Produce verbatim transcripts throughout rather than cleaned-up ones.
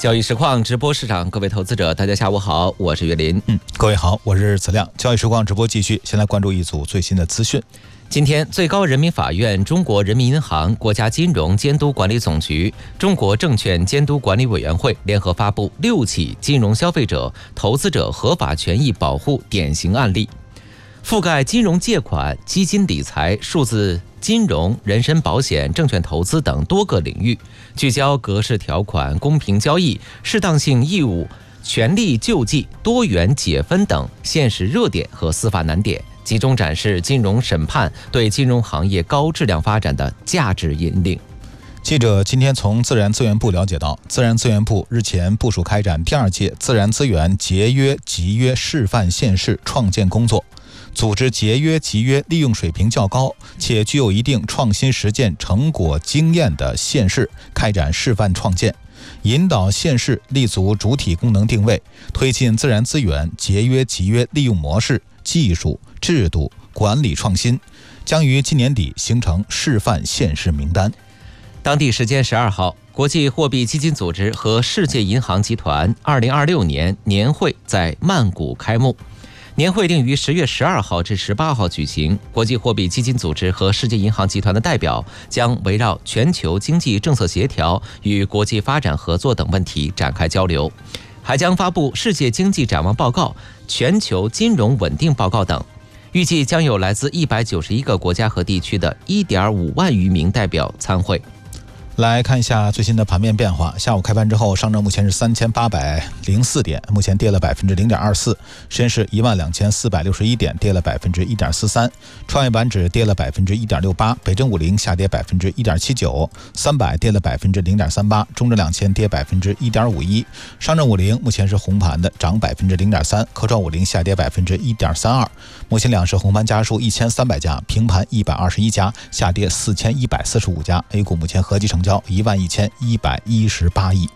交易实况直播市场，各位投资者，大家下午好，我是岳林。 嗯，各位好，我是子亮。交易实况直播继续，先来关注一组最新的资讯。 今天，最高人民法院、中国人民银行、国家金融监督管理总局、中国证券监督管理委员会联合发布六起金融消费者、投资者合法权益保护典型案例，覆盖金融借款、基金理财、数字金融、人身保险、证券投资等多个领域，聚焦格式条款、公平交易、适当性义务、权利救济、多元解分等现实热点和司法难点，集中展示金融审判对金融行业高质量发展的价值引领。 记者今天从自然资源部了解到，自然资源部日前部署开展第二届自然资源节约集约示范现试创建工作，组织节约集约利用水平较高且具有一定创新实践成果经验的现试开展示范创建，引导现试立足主体功能定位，推进自然资源节约集约利用模式、技术、制度、管理创新，将于今年底形成示范现试名单。 当地时间十二号，国际货币基金组织和世界银行集团二零二六年年会在曼谷开幕。年会定于十月十二号至十八号举行。国际货币基金组织和世界银行集团的代表将围绕全球经济政策协调与国际发展合作等问题展开交流，还将发布世界经济展望报告、全球金融稳定报告等。预计将有来自一百九十一个国家和地区的一点五万余名代表参会。 来看一下最新的盘面变化。下午开盘之后，上证目前是三千八百零四点，目前跌了百分之零点二四；深市一万两千四百六十一点，跌了百分之一点四三；创业板指跌了百分之一点六八；北证五零下跌百分之一点七九；三百跌了百分之零点三八；中证两千跌百分之一点五一；上证五零目前是红盘的，涨百分之零点三；科创五零下跌百分之一点三二。目前两市红盘家数一千三百家，平盘一百二十一家，下跌四千一百四十五家。A 股目前合计成交一万一千一百一十八亿。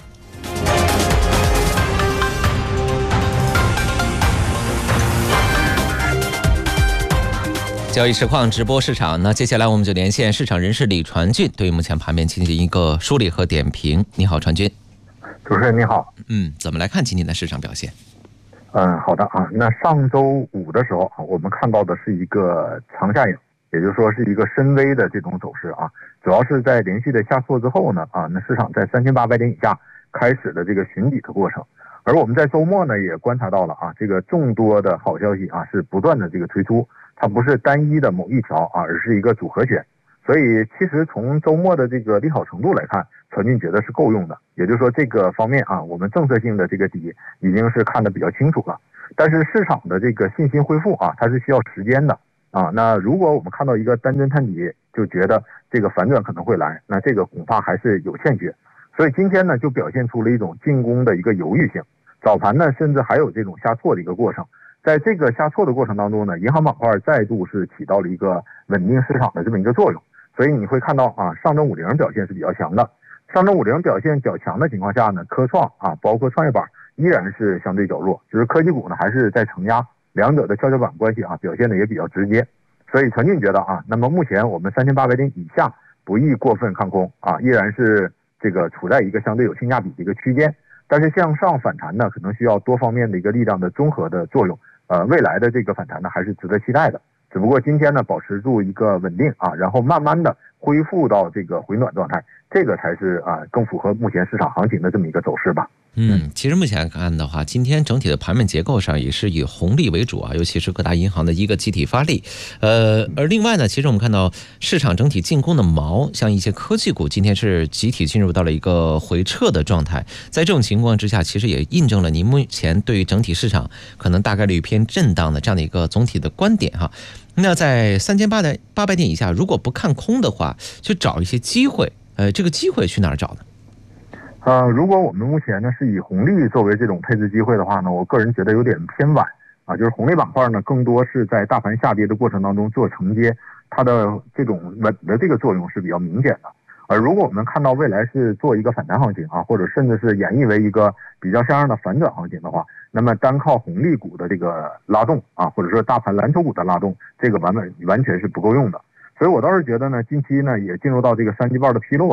交易实况直播市场，那接下来我们就连线市场人士李传俊，对目前盘面进行一个梳理和点评。你好，传俊。 主持人你好。 嗯，怎么来看今天的市场表现？ 嗯，好的啊。那上周五的时候，我们看到的是一个长下影，也就是说是一个深 V 的这种走势啊。主要是在连续的下挫之后呢，啊，那市场在三千八百点以下开始的这个寻底的过程。而我们在周末呢也观察到了啊，这个众多的好消息啊是不断的这个推出，它不是单一的某一条啊，而是一个组合拳。所以其实从周末的这个利好程度来看，传俊觉得是够用的。也就是说这个方面啊，我们政策性的这个底已经是看得比较清楚了。但是市场的这个信心恢复啊，它是需要时间的啊。那如果我们看到一个单针探底就觉得这个反转可能会来，那这个恐怕还是有欠缺。所以今天呢就表现出了一种进攻的一个犹豫性，早盘呢甚至还有这种下挫的一个过程。在这个下挫的过程当中呢，银行板块再度是起到了一个稳定市场的这么一个作用。所以你会看到啊，上证五零表现是比较强的。上证五零表现较强的情况下呢，科创啊包括创业板依然是相对较弱，就是科技股呢还是在承压，两者的跷跷板关系啊表现的也比较直接。所以传俊觉得啊，那么目前我们三千八百点以下不宜过分看空啊，依然是这个处在一个相对有性价比的一个区间。但是向上反弹呢，可能需要多方面的一个力量的综合的作用。呃，未来的这个反弹呢还是值得期待的。只不过今天呢保持住一个稳定啊，然后慢慢的恢复到这个回暖状态，这个才是啊更符合目前市场行情的这么一个走势吧。 嗯，其实目前看的话，今天整体的盘面结构上也是以红利为主啊，尤其是各大银行的一个集体发力。呃，而另外呢，其实我们看到市场整体进攻的锚，像一些科技股今天是集体进入到了一个回撤的状态。在这种情况之下，其实也印证了您目前对于整体市场可能大概率偏震荡的这样的一个总体的观点哈。那在三千八百八百点以下，如果不看空的话，去找一些机会，呃，这个机会去哪儿找呢？ 呃，如果我们目前呢是以红利作为这种配置机会的话呢，我个人觉得有点偏晚啊，就是红利板块呢更多是在大盘下跌的过程当中做承接，它的这种稳的这个作用是比较明显的。而如果我们看到未来是做一个反弹行情啊，或者甚至是演绎为一个比较像样的反转行情的话，那么单靠红利股的这个拉动啊，或者说大盘蓝筹股的拉动，这个完完完全是不够用的。所以我倒是觉得呢，近期呢也进入到这个三季报的披露了，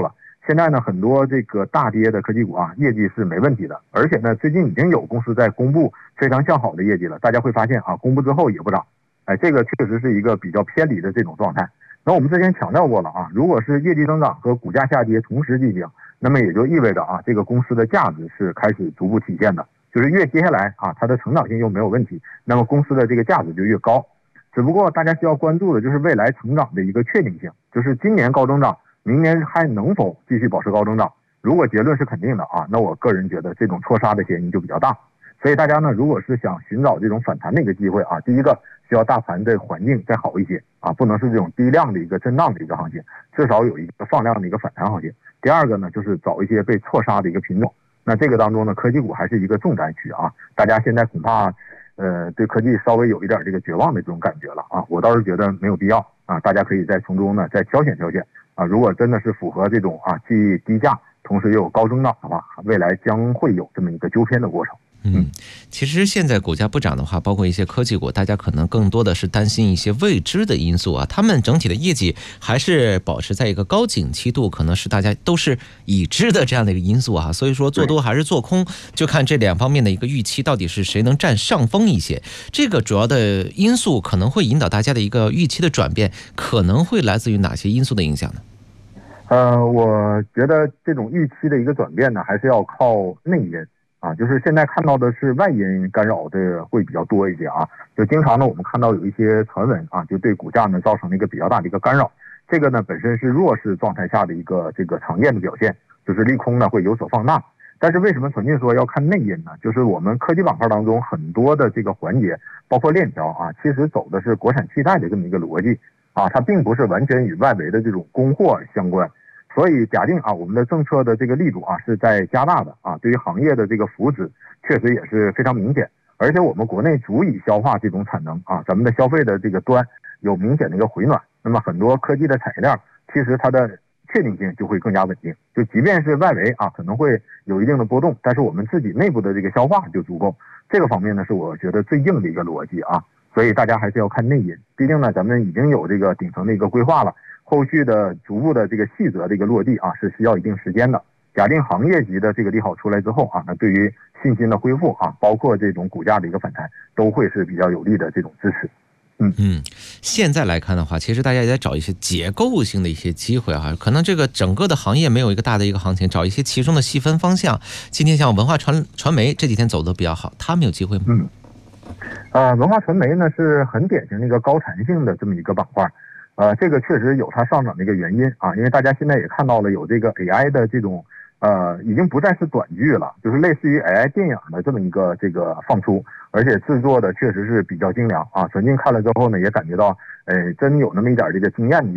现在呢，很多这个大跌的科技股啊，业绩是没问题的，而且呢，最近已经有公司在公布非常向好的业绩了。大家会发现啊，公布之后也不涨，哎，这个确实是一个比较偏离的这种状态。那我们之前强调过了啊，如果是业绩增长和股价下跌同时进行，那么也就意味着啊，这个公司的价值是开始逐步体现的。就是越接下来啊，它的成长性又没有问题，那么公司的这个价值就越高。只不过大家需要关注的就是未来成长的一个确定性，就是今年高增长，明年还能否继续保持高增长？如果结论是肯定的啊，那我个人觉得这种错杀的嫌疑就比较大。所以大家呢，如果是想寻找这种反弹的一个机会啊，第一个需要大盘的环境再好一些啊，不能是这种低量的一个震荡的一个行情，至少有一个放量的一个反弹行情。第二个呢，就是找一些被错杀的一个品种。那这个当中呢，科技股还是一个重灾区啊，大家现在恐怕呃对科技稍微有一点这个绝望的这种感觉了啊，我倒是觉得没有必要啊，大家可以在从中呢再挑选挑选啊，如果真的是符合这种啊既低价同时又有高增长的话，未来将会有这么一个纠偏的过程。 嗯，其实现在股价不涨的话，包括一些科技股，大家可能更多的是担心一些未知的因素啊。他们整体的业绩还是保持在一个高景气度，可能是大家都是已知的这样的一个因素啊。所以说做多还是做空，就看这两方面的一个预期到底是谁能占上风一些。这个主要的因素可能会引导大家的一个预期的转变，可能会来自于哪些因素的影响呢？ 呃，我觉得这种预期的一个转变呢，还是要靠内因。啊，就是现在看到的是外因干扰的会比较多一些啊，就经常呢我们看到有一些传闻啊，就对股价呢造成了一个比较大的一个干扰。这个呢本身是弱势状态下的一个这个常见的表现，就是利空呢会有所放大。但是为什么纯净说要看内因呢？就是我们科技板块当中很多的这个环节，包括链条啊，其实走的是国产替代的这么一个逻辑啊，它并不是完全与外围的这种供货相关。所以假定啊，我们的政策的这个力度啊是在加大的啊，对于行业的这个扶持确实也是非常明显，而且我们国内足以消化这种产能啊，咱们的消费的这个端有明显的一个回暖，那么很多科技的产业链其实它的确定性就会更加稳定，就即便是外围啊可能会有一定的波动，但是我们自己内部的这个消化就足够。这个方面呢是我觉得最硬的一个逻辑啊，所以大家还是要看内因，毕竟呢咱们已经有这个顶层的一个规划了。后续的逐步的这个细则的一个落地啊，是需要一定时间的。假定行业级的这个利好出来之后啊，那对于信心的恢复啊，包括这种股价的一个反弹，都会是比较有利的这种支持。嗯嗯，现在来看的话，其实大家也在找一些结构性的一些机会啊，可能这个整个的行业没有一个大的一个行情，找一些其中的细分方向。今天像文化传传媒这几天走的比较好，他们有机会吗？ 嗯，呃，文化传媒呢是很典型的一个高弹性的这么一个板块。呃，这个确实有它上涨的一个原因啊，因为大家现在也看到了有这个 A I 的这种呃，已经不再是短剧了，就是类似于 A I 电影的这么一个这个放出，而且制作的确实是比较精良啊。纯净看了之后呢，也感觉到，呃，真有那么一点这个惊艳的